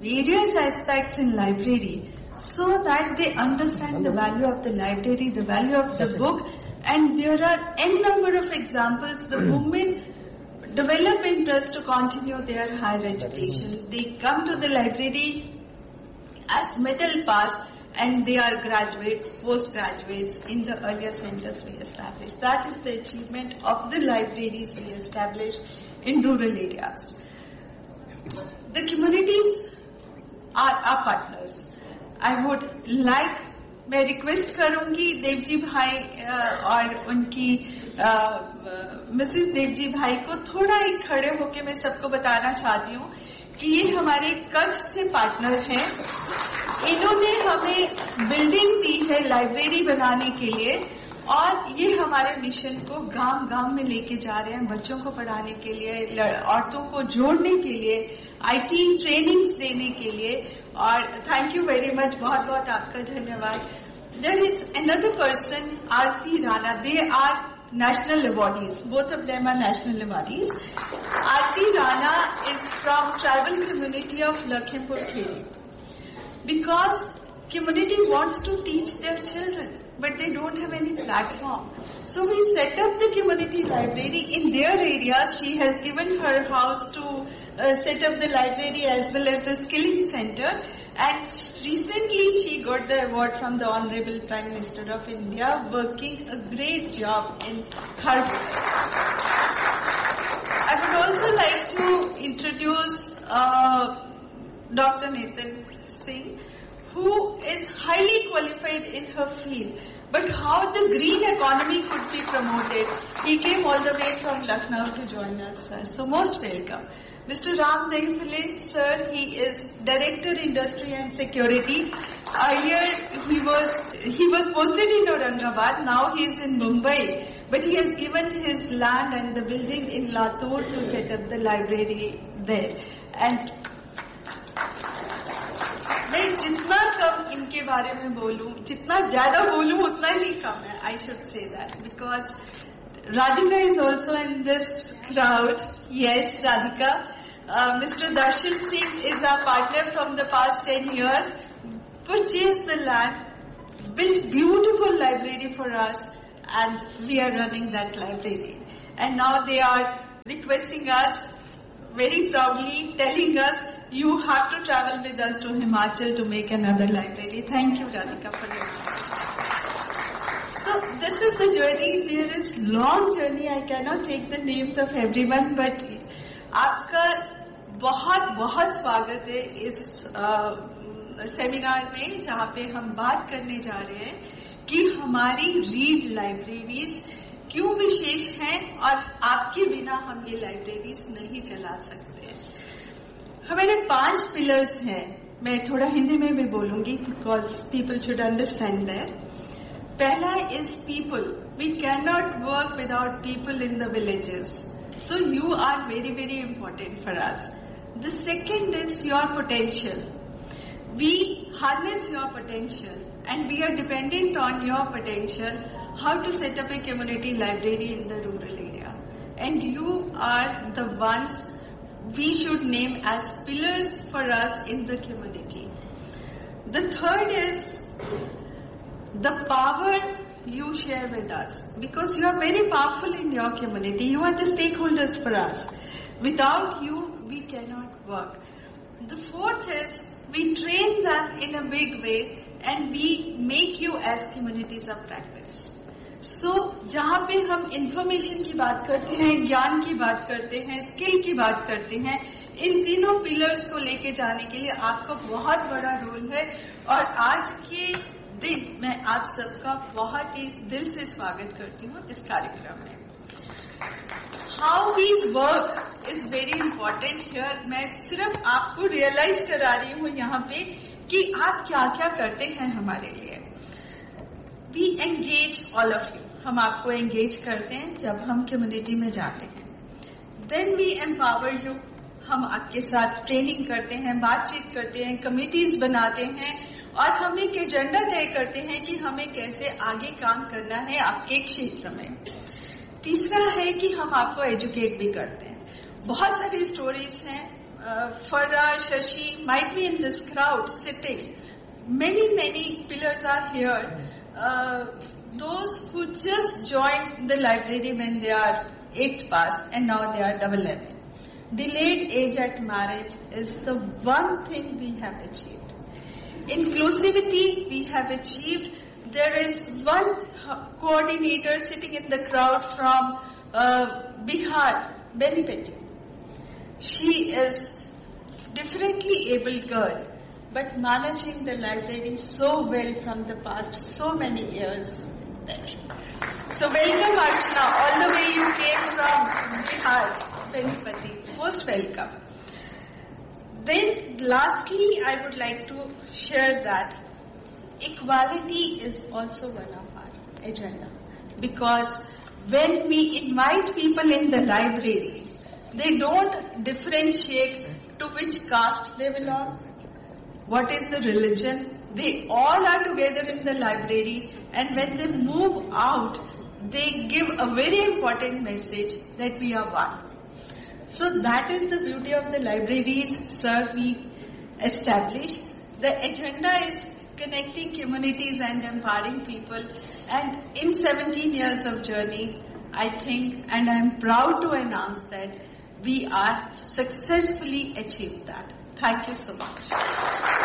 various aspects in library so that they understand the value of the library, the value of the book, and there are n number of examples. The women develop interest to continue their higher education. They come to the library as middle pass and they are graduates, postgraduates in the earlier centers we established. That is the achievement of the libraries we established in rural areas. The communities are our partners. I would like, मैं request करूंगी देवजी भाई और उनकी Mrs Devji भाई को थोड़ा एक खड़े होके मैं सबको बताना चाहती हूँ कि ये हमारे कच्छ से पार्टनर हैं. इन्होंने हमें बिल्डिंग दी है लाइब्रेरी बनाने के लिए और ये हमारे मिशन को गांव गांव में लेके जा रहे हैं, बच्चों को पढ़ाने के लिए, औरतों को जोड़ने के लिए, आईटी ट्रेनिंग्स देने के लिए. और थैंक यू वेरी मच, बहुत बहुत आपका धन्यवाद. There is another person, Aarti Rana. They are national awardees. Both of them are national awardees. Aarti Rana is from tribal community of Lakhimpur Kheri. Because community wants to teach their children, but they don't have any platform. So we set up the community library in their areas. She has given her house to set up the library as well as the skilling center. And recently she got the award from the Honorable Prime Minister of India, working a great job in her work. I would also like to introduce Dr. Nitin Singh, who is highly qualified in her field. But how the green economy could be promoted, he came all the way from Lucknow to join us, sir. So most welcome. Mr. Ram Dehphale, sir, he is Director Industry and Security. Earlier he was posted in Aurangabad, now he is in Mumbai. But he has given his land and the building in Latur to set up the library there. And मैं जितना कम इनके बारे में बोलूं, जितना ज्यादा बोलूं उतना ही कम है. I should say that because Radhika is also in this crowd. Yes, Radhika. Mr. Darshan Singh is our partner from the past 10 years. Purchased the land, built beautiful library for us, and we are running that library. And now they are requesting us very proudly, telling us, you have to travel with us to Himachal to make another library. Thank you, Radhika, for your time. So this is the journey. There is long journey. I cannot take the names of everyone, but आपका बहुत बहुत स्वागत है इस seminar में, जहाँ पे हम बात करने जा रहे हैं कि हमारी रीड लाइब्रेरीज क्यों विशेष हैं और आपके बिना हम ये लाइब्रेरीज नहीं चला सकते. हमारे 5 पिलर्स हैं. मैं थोड़ा हिंदी में भी बोलूंगी because people should understand that. पहला is people. We can not work without people in the villages. So you are very, very important for us. The second is your potential. We harness your potential and we are dependent on your potential, how to set up a community library in the rural area. And you are the ones we should name as pillars for us in the community. The third is the power you share with us, because you are very powerful in your community. You are the stakeholders for us. Without you, we cannot work. The fourth is we train them in a big way and we make you as communities of practice. So, जहाँ पे हम information की बात करते हैं, ज्ञान की बात करते हैं, स्किल की बात करते हैं, इन तीनों पिलर्स को लेके जाने के लिए आपका बहुत बड़ा रोल है. और आज के दिन मैं आप सबका बहुत ही दिल से स्वागत करती हूँ इस कार्यक्रम में. How we work is very important here. मैं सिर्फ आपको रियलाइज करा रही हूँ यहाँ पे कि आप क्या क्या करते हैं हमारे लिए. We engage all of you. हम आपको एंगेज करते हैं जब हम कम्युनिटी में जाते हैं. Then we empower you. हम आपके साथ ट्रेनिंग करते हैं, बातचीत करते हैं, कमिटीज बनाते हैं और हम एक एजेंडा तय करते हैं कि हमें कैसे आगे काम करना है आपके क्षेत्र में. तीसरा है कि हम आपको एजुकेट भी करते हैं. बहुत सारी स्टोरीज हैं Farah, Shashi might be in this crowd sitting. Many pillars are here. Those who just joined the library when they are 8th pass and now they are 11. Delayed age at marriage is the one thing we have achieved. Inclusivity we have achieved. There is one coordinator sitting in the crowd from Bihar, Benipeti. She is differently able girl, but managing the library so well from the past so many years there. So welcome Archana, all the way you came from Bihar, Benipeti. Most welcome. Then lastly, I would like to share that equality is also one of our agenda. Because when we invite people in the library, they don't differentiate to which caste they belong, what is the religion. They all are together in the library, and when they move out, they give a very important message that we are one. So that is the beauty of the libraries, sir, we established. The agenda is connecting communities and empowering people. And in 17 years of journey, I think, and I am proud to announce that we are successfully achieved that. Thank you so much.